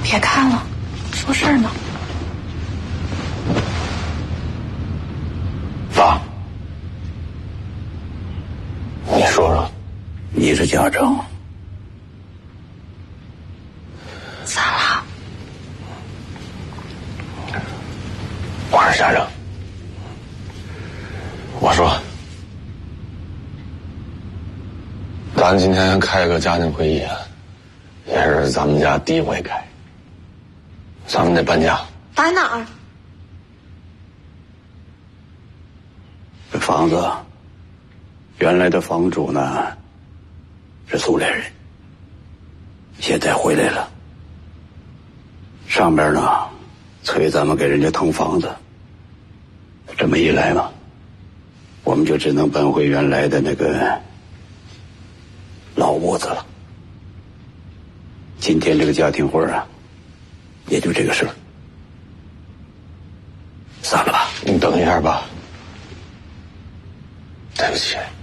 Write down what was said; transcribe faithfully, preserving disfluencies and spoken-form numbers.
别看了，说事儿呢。 爸，你说说，你是家长， 咋了？ 我是家长。我说，咱今天开个家庭会议啊，也是咱们家第一回开，咱们得搬家。 搬哪儿？ 这房子，原来的房主呢是苏联人，现在回来了。上边呢催咱们给人家腾房子，这么一来嘛，我们就只能搬回原来的那个老屋子了。今天这个家庭会啊，也就这个事儿。散了吧。你等一下吧。对不起。